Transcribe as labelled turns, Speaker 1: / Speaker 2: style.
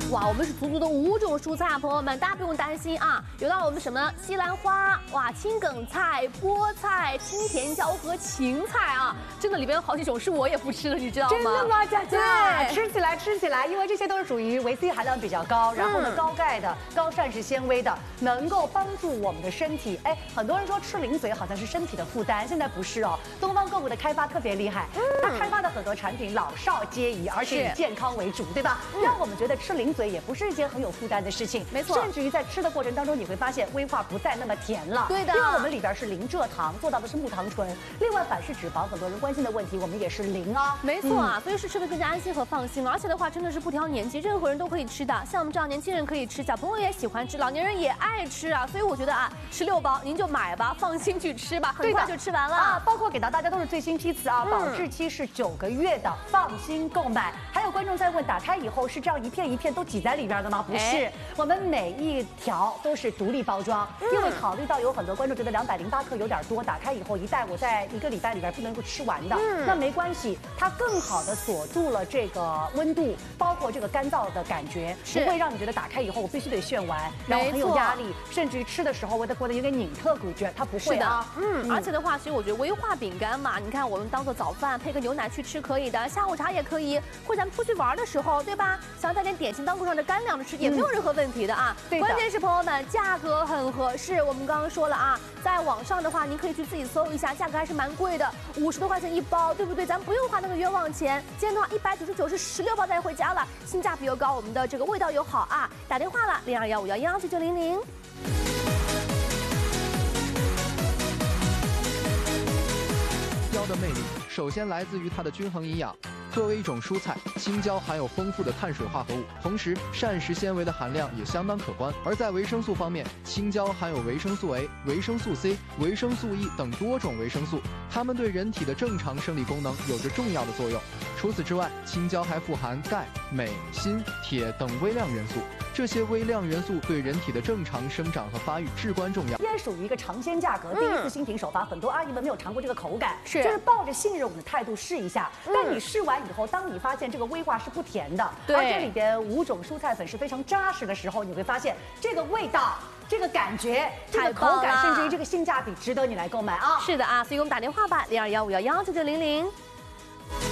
Speaker 1: 哇，我们是足足的5种蔬菜啊，朋友们，大家不用担心啊。有到我们什么西兰花，哇，青梗菜、菠菜、青甜椒和芹菜啊，真的里边有好几种是我也不吃的，你知道吗？
Speaker 2: 真的吗，佳佳？
Speaker 1: 对，
Speaker 2: 吃起来，吃起来，因为这些都是属于维 C 含量比较高，然后呢高钙的、高膳食纤维的，能够帮助我们的身体。哎，很多人说吃零嘴好像是身体的负担，现在不是哦。东方个股的开发特别厉害，它开发的很多产品老少皆宜，而且以健康为主，对吧？让我们觉得吃零嘴也不是一件很有负担的事情。
Speaker 1: 没错，
Speaker 2: 甚至于在吃的过程当中，你会发现威化不再那么甜了。
Speaker 1: 对的，
Speaker 2: 因为我们里边是零蔗糖，做到的是木糖醇。另外反式脂肪，很多人关心的问题，我们也是零啊。
Speaker 1: 没错啊，所以是吃的更加安心和放心了。而且的话，真的是不挑年纪，任何人都可以吃的。像我们这样年轻人可以吃，小朋友也喜欢吃，老年人也爱吃啊。所以我觉得啊，吃6包您就买吧，放心去吃吧，很快就吃完了啊。
Speaker 2: 包括给到大家都是最新批次啊，保质期是9个月的，放心购买。还有观众在问，打开以后是这样一片一片都挤在里边的吗？不是，我们每一条都是独立包装，因为考虑到有很多观众觉得208克有点多，打开以后一袋我在1个礼拜里边不能够吃完的，那没关系，它更好的锁住了这个温度，包括这个干燥的感觉，不会让你觉得打开以后我必须得炫完，然后很有压力，甚至于吃的时候我得过得有点拧特感觉，它不会啊。
Speaker 1: 而且的话，其实我觉得威化饼干嘛，你看我们当做早饭配个牛奶去吃可以的，下午茶也可以，或者咱们出去玩的时候，对吧？想带点点心当路上的干粮吃，也没有任何问题的啊。关键是朋友们，价格很合适。我们刚刚说了啊，在网上的话，您可以去自己搜一下，价格还是蛮贵的，50多块钱1包，对不对？咱不用花那个冤枉钱。今天的话199是16包带回家了，性价比又高，我们的这个味道又好啊。打电话了0215119900。
Speaker 3: 青椒的魅力首先来自于它的均衡营养。作为一种蔬菜，青椒含有丰富的碳水化合物，同时膳食纤维的含量也相当可观。而在维生素方面，青椒含有维生素 A、维生素 C、维生素 E 等多种维生素，它们对人体的正常生理功能有着重要的作用。除此之外，青椒还富含钙、镁、锌、铁等微量元素。这些微量元素对人体的正常生长和发育至关重要。
Speaker 2: 依然属于一个尝鲜价格，第一次新品首发，很多阿姨们没有尝过这个口感，
Speaker 1: 就是
Speaker 2: 抱着信任我们的态度试一下。但你试完以后，当你发现这个威化是不甜的，而且里边5种蔬菜粉是非常扎实的时候，你会发现这个味道、这个感觉、这个口感，甚至于这个性价比，值得你来购买啊！
Speaker 1: 是的啊，所以我们打电话吧，0215119900。